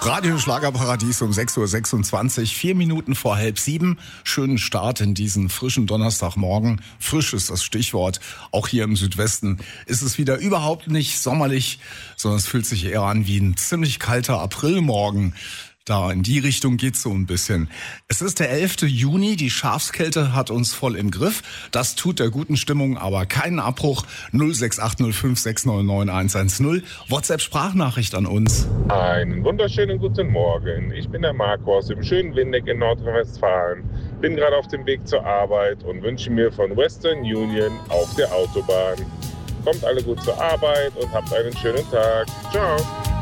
Radio Schlagerparadies um 6.26 Uhr, 4 Minuten vor 6:30. Schönen Start in diesen frischen Donnerstagmorgen. Frisch ist das Stichwort. Auch hier im Südwesten ist es wieder überhaupt nicht sommerlich, sondern es fühlt sich eher an wie ein ziemlich kalter Aprilmorgen. Da in die Richtung geht's so ein bisschen. Es ist der 11. Juni, die Schafskälte hat uns voll im Griff. Das tut der guten Stimmung aber keinen Abbruch. 06805699110. WhatsApp-Sprachnachricht an uns. Einen wunderschönen guten Morgen. Ich bin der Marco aus dem schönen Windeck in Nordrhein-Westfalen. Bin gerade auf dem Weg zur Arbeit und wünsche mir von Western Union auf der Autobahn. Kommt alle gut zur Arbeit und habt einen schönen Tag. Ciao.